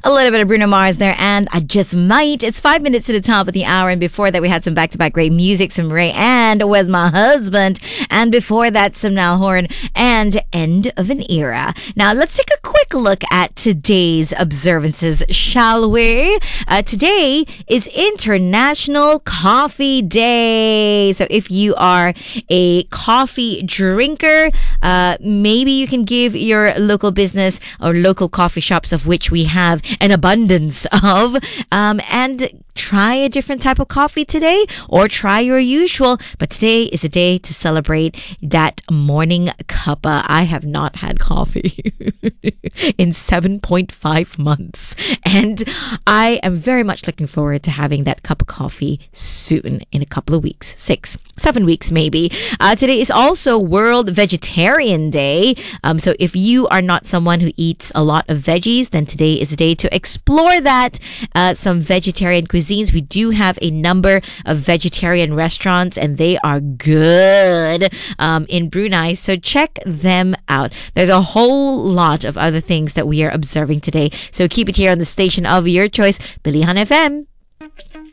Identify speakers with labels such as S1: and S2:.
S1: A little bit of Bruno Mars there, and I Just Might. It's 5 minutes to the top of the hour, and before that we had some back-to-back great music, some Ray and With My Husband, and before that some Niall Horan and End of an Era. Now let's take a quick look at today's observances, shall we? Today is International Coffee Day. So if you are a coffee drinker, maybe you can give your local business or local coffee shops, of which we have an abundance of, and try a different type of coffee today, or try your usual. But today is a day to celebrate that morning cuppa. I have not had coffee in 7.5 months, and I am very much looking forward to having that cup of coffee soon, in a couple of weeks, 6-7 weeks maybe. Today is also World Vegetarian Day. So if you are not someone who eats a lot of veggies, then today is a day to explore that. Some vegetarian cuisines. We do have a number of vegetarian restaurants, and they are good in Brunei, so check them out. There's a whole lot of other things that we are observing today, so keep it here on the station of your choice, Pilihan FM.